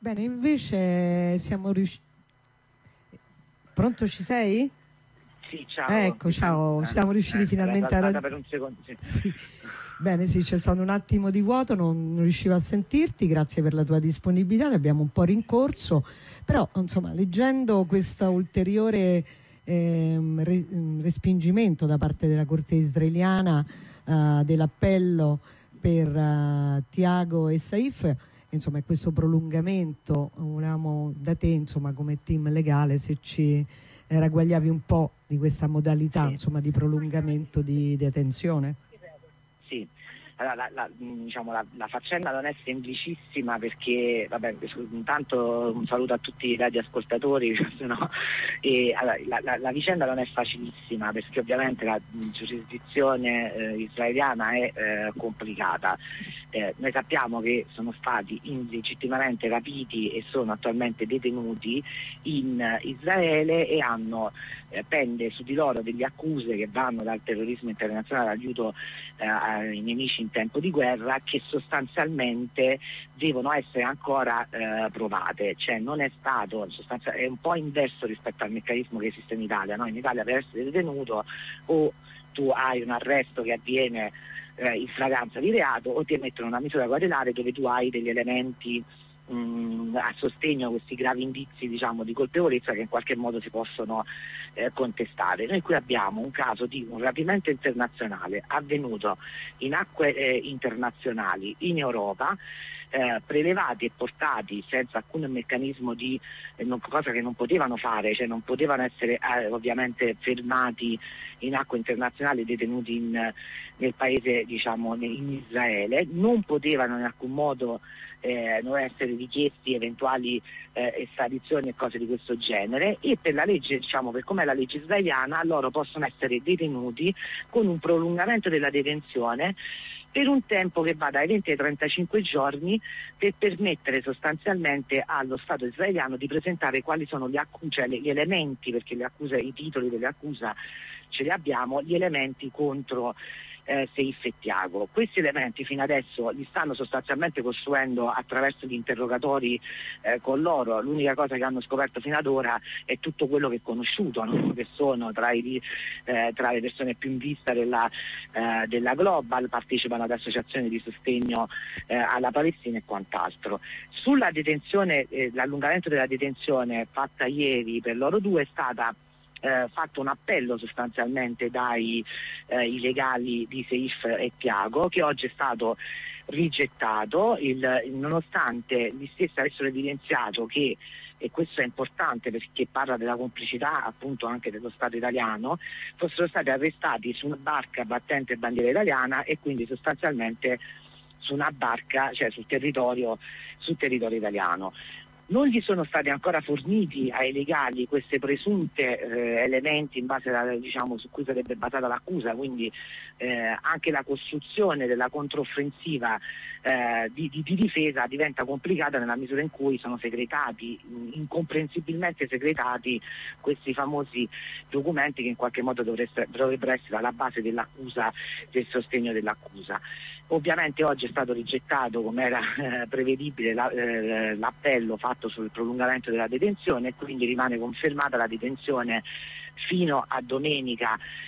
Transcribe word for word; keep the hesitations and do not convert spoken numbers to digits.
Bene, invece siamo riusciti... Pronto, ci sei? Sì, ciao. Ecco, ciao, siamo riusciti eh, finalmente a raggiungere... per un secondo, sì. Sì. Bene, sì, c'è stato un attimo di vuoto, non, non riuscivo a sentirti, grazie per la tua disponibilità, ti abbiamo un po' rincorso, però insomma, leggendo questo ulteriore ehm, re, respingimento da parte della Corte israeliana eh, dell'appello per uh, Tiago e Saif, insomma, questo prolungamento, volevamo da te, insomma, come team legale, se ci ragguagliavi un po' di questa modalità, Sì. insomma, di prolungamento di detenzione. Sì, allora, la, la, diciamo, la, la faccenda non è semplicissima perché, vabbè, intanto un saluto a tutti i radioascoltatori, no? E, allora, la, la, la vicenda non è facilissima perché ovviamente la giurisdizione eh, israeliana è eh, complicata. Eh, noi sappiamo che sono stati illegittimamente rapiti e sono attualmente detenuti in Israele e hanno eh, pende su di loro delle accuse che vanno dal terrorismo internazionale all'aiuto eh, ai nemici in tempo di guerra, che sostanzialmente devono essere ancora eh, provate, cioè non è stato sostanzial- è un po' inverso rispetto al meccanismo che esiste in Italia, no? In Italia per essere detenuto o tu hai un arresto che avviene Eh, in flagranza di reato o ti mettono una misura cautelare dove tu hai degli elementi mh, a sostegno, questi gravi indizi, diciamo, di colpevolezza che in qualche modo si possono eh, contestare. Noi qui abbiamo un caso di un rapimento internazionale avvenuto in acque eh, internazionali in Europa, Eh, prelevati e portati senza alcun meccanismo di eh, non, cosa che non potevano fare, cioè non potevano essere eh, ovviamente fermati in acque internazionali, detenuti in, nel paese, diciamo in Israele, non potevano in alcun modo eh, non essere richiesti eventuali eh, estradizioni e cose di questo genere, e per la legge, diciamo, per com'è la legge israeliana, loro possono essere detenuti con un prolungamento della detenzione per un tempo che va dai venti ai trentacinque giorni, per permettere sostanzialmente allo Stato israeliano di presentare quali sono gli, accu- cioè gli elementi, perché le accuse, i titoli delle accuse ce li abbiamo, gli elementi contro eh, Saif e Tiago. Questi elementi fino adesso li stanno sostanzialmente costruendo attraverso gli interrogatori eh, con loro. L'unica cosa che hanno scoperto fino ad ora è tutto quello che è conosciuto, no? Che sono tra, i, eh, tra le persone più in vista della, eh, della Global, partecipano ad associazioni di sostegno eh, alla Palestina e quant'altro. Sulla detenzione, eh, l'allungamento della detenzione fatta ieri per loro due è stata Eh, fatto un appello sostanzialmente dai eh, i legali di Saif e Tiago, che oggi è stato rigettato, il, nonostante gli stessi avessero evidenziato che, e questo è importante perché parla della complicità appunto anche dello Stato italiano, fossero stati arrestati su una barca battente bandiera italiana e quindi sostanzialmente su una barca, cioè sul territorio, sul territorio italiano. Non gli sono stati ancora forniti ai legali queste presunte eh, elementi in base a, diciamo, su cui sarebbe basata l'accusa, quindi eh, anche la costruzione della controffensiva eh, di, di, di difesa diventa complicata nella misura in cui sono segretati, incomprensibilmente segretati, questi famosi documenti che in qualche modo dovrebbero essere alla base dell'accusa, del sostegno dell'accusa. Ovviamente oggi è stato rigettato, come era eh, prevedibile, la, eh, l'appello fatto sul prolungamento della detenzione, e quindi rimane confermata la detenzione fino a domenica